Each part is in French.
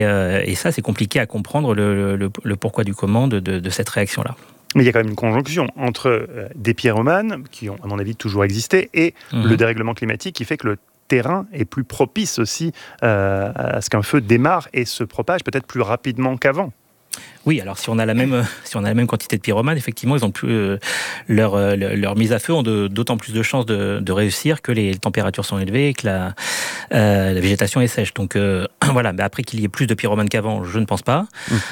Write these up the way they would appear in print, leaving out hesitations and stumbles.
Et ça, c'est compliqué à comprendre le pourquoi du comment de cette réaction-là. Mais il y a quand même une conjonction entre des pyromanes, qui ont, à mon avis, toujours existé, et le dérèglement climatique qui fait que le terrain est plus propice aussi à ce qu'un feu démarre et se propage peut-être plus rapidement qu'avant. Oui, alors si on a la même quantité de pyromanes, effectivement, ils ont plus leur mise à feu ont d'autant plus de chances de réussir que les températures sont élevées et que la végétation est sèche. Donc voilà, mais après qu'il y ait plus de pyromanes qu'avant, je ne pense pas.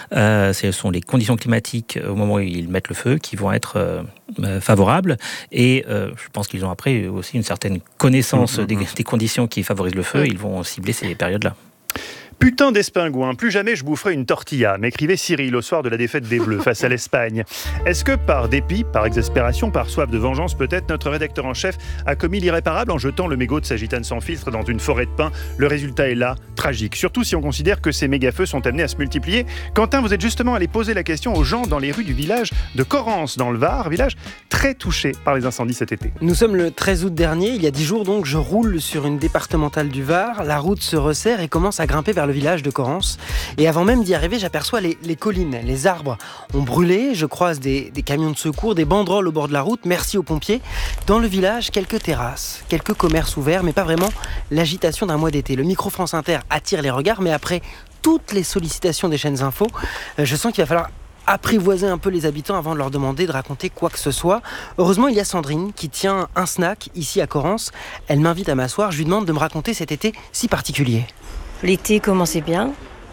Ce sont les conditions climatiques au moment où ils mettent le feu qui vont être favorables. Et je pense qu'ils ont après aussi une certaine connaissance des conditions qui favorisent le feu. Ils vont cibler ces périodes-là. Putain d'espingouin, plus jamais je boufferai une tortilla, m'écrivait Cyril au soir de la défaite des Bleus face à l'Espagne. Est-ce que par dépit, par exaspération, par soif de vengeance, peut-être notre rédacteur en chef a commis l'irréparable en jetant le mégot de sa gitane sans filtre dans une forêt de pins? Le résultat est là, tragique. Surtout si on considère que ces méga-feux sont amenés à se multiplier. Quentin, vous êtes justement allé poser la question aux gens dans les rues du village de Corrence, dans le Var, village très touché par les incendies cet été. Nous sommes le 13 août dernier, il y a 10 jours donc, je roule sur une départementale du Var, la route se resserre et commence à grimper vers le village de Corrence. Et avant même d'y arriver, j'aperçois les collines, les arbres ont brûlé, je croise des camions de secours, des banderoles au bord de la route, merci aux pompiers. Dans le village, quelques terrasses, quelques commerces ouverts, mais pas vraiment l'agitation d'un mois d'été. Le micro France Inter attire les regards, mais après toutes les sollicitations des chaînes info, je sens qu'il va falloir apprivoiser un peu les habitants avant de leur demander de raconter quoi que ce soit. Heureusement, il y a Sandrine qui tient un snack ici à Corrence. Elle m'invite à m'asseoir, je lui demande de me raconter cet été si particulier. L'été commençait bien.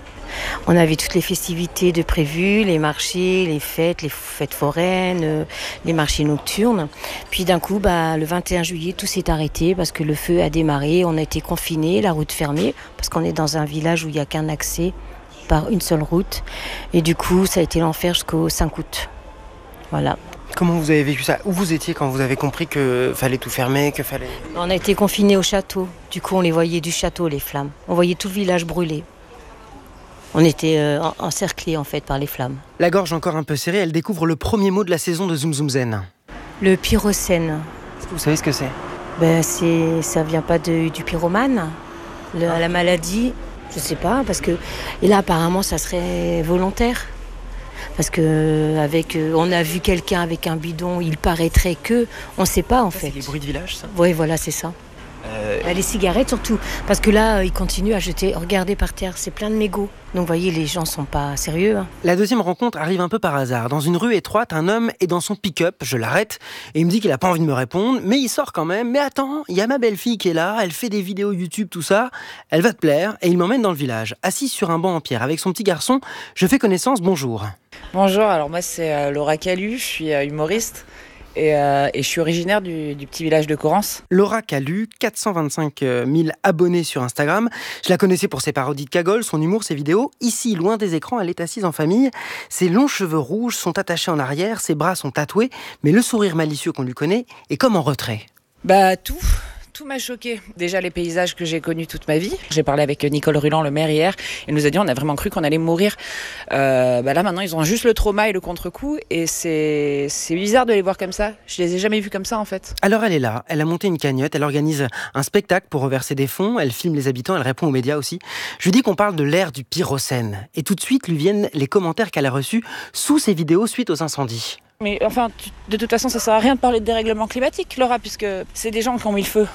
On avait toutes les festivités de prévues, les marchés, les fêtes foraines, les marchés nocturnes. Puis d'un coup, le 21 juillet, tout s'est arrêté parce que le feu a démarré. On a été confinés, la route fermée, parce qu'on est dans un village où il n'y a qu'un accès par une seule route. Et du coup, ça a été l'enfer jusqu'au 5 août. Voilà. Comment vous avez vécu ça? Où vous étiez quand vous avez compris qu'il fallait tout fermer, qu'il fallait... On a été confinés au château. Du coup, on les voyait du château, les flammes. On voyait tout le village brûler. On était encerclés, en fait, par les flammes. La gorge encore un peu serrée, elle découvre le premier mot de la saison de Zoom Zoom Zen. Le pyrocène. Est-ce que vous savez ce que c'est? Ça vient pas du pyromane. La maladie, je sais pas, parce que... Et là, apparemment, ça serait volontaire. Parce que on a vu quelqu'un avec un bidon, il paraîtrait que... On ne sait pas, en fait. C'est les bruits de village, ça? Oui, voilà, c'est ça. Les cigarettes, surtout. Parce que là, ils continuent à jeter. Regardez par terre, c'est plein de mégots. Donc, vous voyez, les gens sont pas sérieux. Hein. La deuxième rencontre arrive un peu par hasard. Dans une rue étroite, un homme est dans son pick-up. Je l'arrête et il me dit qu'il a pas envie de me répondre. Mais il sort quand même. Mais attends, il y a ma belle-fille qui est là. Elle fait des vidéos YouTube, tout ça. Elle va te plaire. Et il m'emmène dans le village. Assise sur un banc en pierre avec son petit garçon, je fais connaissance. Bonjour. Bonjour, alors moi c'est Laura Calu, je suis humoriste et je suis originaire du petit village de Corrence. Laura Calu, 425 000 abonnés sur Instagram. Je la connaissais pour ses parodies de cagole, son humour, ses vidéos. Ici, loin des écrans, elle est assise en famille. Ses longs cheveux rouges sont attachés en arrière, ses bras sont tatoués, mais le sourire malicieux qu'on lui connaît est comme en retrait. Tout m'a choqué. Déjà les paysages que j'ai connus toute ma vie. J'ai parlé avec Nicole Ruland le maire hier. Il nous a dit on a vraiment cru qu'on allait mourir. Là maintenant ils ont juste le trauma et le contre-coup et c'est bizarre de les voir comme ça. Je les ai jamais vus comme ça en fait. Alors elle est là, elle a monté une cagnotte, elle organise un spectacle pour reverser des fonds, elle filme les habitants, elle répond aux médias aussi. Je lui dis qu'on parle de l'ère du pyrocène et tout de suite lui viennent les commentaires qu'elle a reçus sous ses vidéos suite aux incendies. Mais enfin, de toute façon, ça sert à rien de parler de dérèglement climatique, Laura, puisque c'est des gens qui ont mis le feu.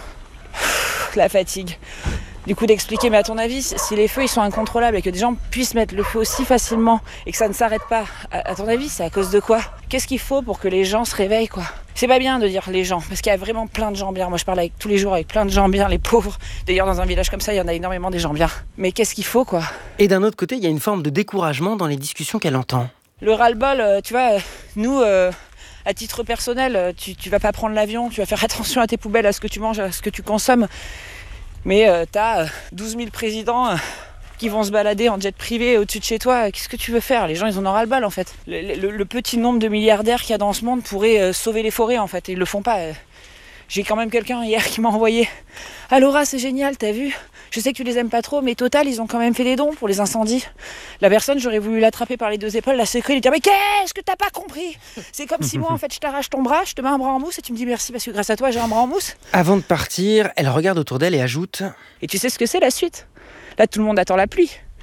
La fatigue. Du coup, d'expliquer, mais à ton avis, si les feux ils sont incontrôlables et que des gens puissent mettre le feu aussi facilement et que ça ne s'arrête pas, à ton avis, c'est à cause de quoi? Qu'est-ce qu'il faut pour que les gens se réveillent, quoi? C'est pas bien de dire les gens, parce qu'il y a vraiment plein de gens bien. Moi, je parle tous les jours avec plein de gens bien, les pauvres. D'ailleurs, dans un village comme ça, il y en a énormément des gens bien. Mais qu'est-ce qu'il faut, quoi? Et d'un autre côté, il y a une forme de découragement dans les discussions qu'elle entend. Le ras-le-bol, tu vois, nous, à titre personnel, tu vas pas prendre l'avion, tu vas faire attention à tes poubelles, à ce que tu manges, à ce que tu consommes. Mais t'as 12 000 présidents qui vont se balader en jet privé au-dessus de chez toi. Qu'est-ce que tu veux faire? Les gens, ils en ont ras-le-bol, en fait. Le petit nombre de milliardaires qu'il y a dans ce monde pourrait sauver les forêts, en fait. Et ils le font pas. J'ai quand même quelqu'un hier qui m'a envoyé « Ah Laura, c'est génial, t'as vu? Je sais que tu les aimes pas trop, mais Total, ils ont quand même fait des dons pour les incendies. » La personne, j'aurais voulu l'attraper par les deux épaules, la secouer, lui dire « Mais qu'est-ce que t'as pas compris? C'est comme si moi, en fait, je t'arrache ton bras, je te mets un bras en mousse et tu me dis merci parce que grâce à toi, j'ai un bras en mousse. » Avant de partir, elle regarde autour d'elle et ajoute « Et tu sais ce que c'est la suite? Là, tout le monde attend la pluie.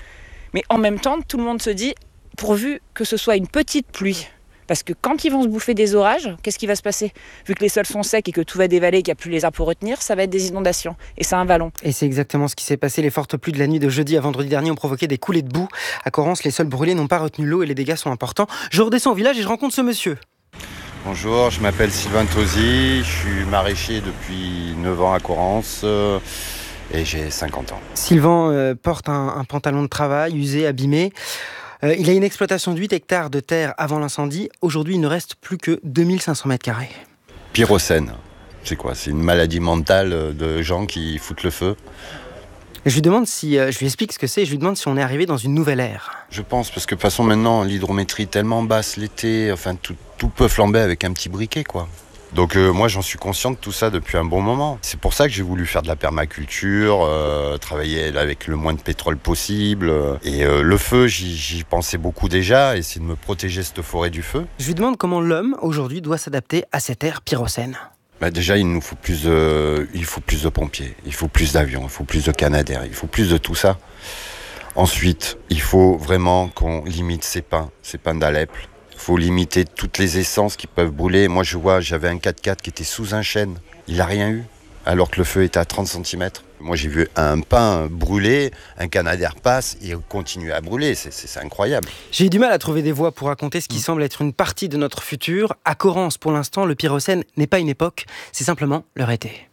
Mais en même temps, tout le monde se dit, pourvu que ce soit une petite pluie. Parce que quand ils vont se bouffer des orages, qu'est-ce qui va se passer ? Vu que les sols sont secs et que tout va dévaler, qu'il n'y a plus les arbres pour retenir, ça va être des inondations. Et c'est un vallon. Et c'est exactement ce qui s'est passé. Les fortes pluies de la nuit de jeudi à vendredi dernier ont provoqué des coulées de boue. À Corrence, les sols brûlés n'ont pas retenu l'eau et les dégâts sont importants. Je redescends au village et je rencontre ce monsieur. Bonjour, je m'appelle Sylvain Tosi, je suis maraîcher depuis 9 ans à Corrence et j'ai 50 ans. Sylvain porte un pantalon de travail usé, abîmé. Il a une exploitation de 8 hectares de terre avant l'incendie. Aujourd'hui, il ne reste plus que 2500 mètres carrés. Pyrocène, c'est quoi ? C'est une maladie mentale de gens qui foutent le feu. Je lui demande je lui explique ce que c'est et je lui demande si on est arrivé dans une nouvelle ère. Je pense, parce que de toute façon maintenant, l'hydrométrie est tellement basse l'été, enfin tout peut flamber avec un petit briquet, quoi. Donc moi j'en suis conscient de tout ça depuis un bon moment. C'est pour ça que j'ai voulu faire de la permaculture, travailler avec le moins de pétrole possible. Et le feu, j'y pensais beaucoup déjà, essayer de me protéger cette forêt du feu. Je lui demande comment l'homme aujourd'hui doit s'adapter à cette ère pyrocène. Déjà il nous faut plus de pompiers, il faut plus d'avions, il faut plus de canadaires, il faut plus de tout ça. Ensuite, il faut vraiment qu'on limite ces pins d'Alep. Il faut limiter toutes les essences qui peuvent brûler. Moi, j'avais un 4x4 qui était sous un chêne. Il n'a rien eu, alors que le feu était à 30 cm. Moi, j'ai vu un pin brûler, un canadair passe et continue à brûler. C'est incroyable. J'ai eu du mal à trouver des voix pour raconter ce qui semble être une partie de notre futur. À Corrence, pour l'instant, le Pyrocène n'est pas une époque, c'est simplement leur été.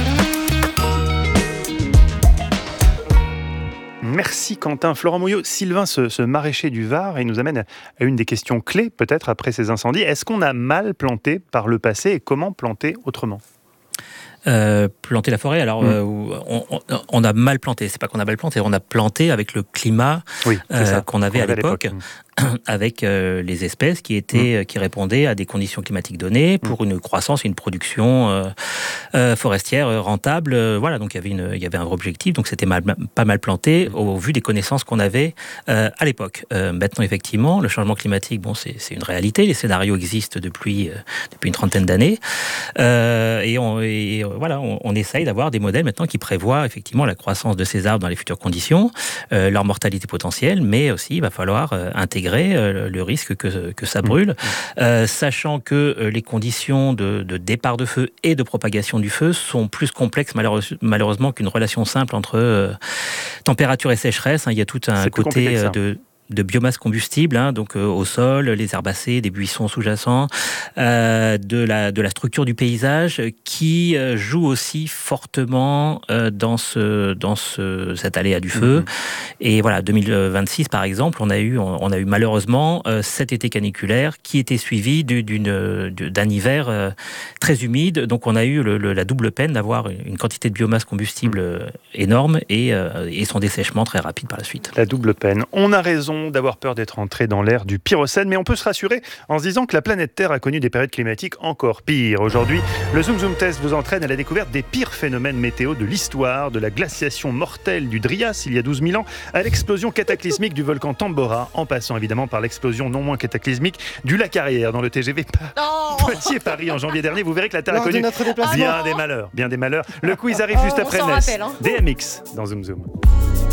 Merci Quentin. Florent Mouillot, Sylvain, ce maraîcher du Var, il nous amène à une des questions clés peut-être après ces incendies. Est-ce qu'on a mal planté par le passé et comment planter autrement ? Planter la forêt, alors on a mal planté, c'est pas qu'on a mal planté, on a planté avec le climat qu'on avait à l'époque. Avec les espèces qui répondaient à des conditions climatiques données pour une croissance et une production forestière rentable. Voilà, donc il y avait un vrai objectif, donc c'était pas mal planté au vu des connaissances qu'on avait à l'époque. Maintenant, effectivement, le changement climatique, c'est une réalité. Les scénarios existent depuis une trentaine d'années, et on essaye d'avoir des modèles maintenant qui prévoient effectivement la croissance de ces arbres dans les futures conditions, leur mortalité potentielle, mais aussi il va falloir intégrer le risque que ça brûle, sachant que les conditions de départ de feu et de propagation du feu sont plus complexes malheureusement qu'une relation simple entre température et sécheresse. Il y a tout un côté de biomasse combustible, donc au sol, les herbacées, des buissons sous-jacents, de la structure du paysage qui joue aussi fortement dans cet aléa du feu. Et voilà, 2026 par exemple, on a eu malheureusement cet été caniculaire qui était suivi d'un hiver très humide. Donc on a eu la double peine d'avoir une quantité de biomasse combustible énorme et son dessèchement très rapide par la suite. La double peine. On a raison d'avoir peur d'être entré dans l'ère du Pyrocène, mais on peut se rassurer en se disant que la planète Terre a connu des périodes climatiques encore pires. Aujourd'hui, le Zoom Zoom Test vous entraîne à la découverte des pires phénomènes météo de l'histoire, de la glaciation mortelle du Drias il y a 12 000 ans, à l'explosion cataclysmique du volcan Tambora, en passant évidemment par l'explosion non moins cataclysmique du lac Arrière dans le TGV Poitiers-Paris en janvier dernier. Vous verrez que la Terre a connu bien des malheurs. Le quiz arrive juste après Ness. DMX dans Zoom Zoom.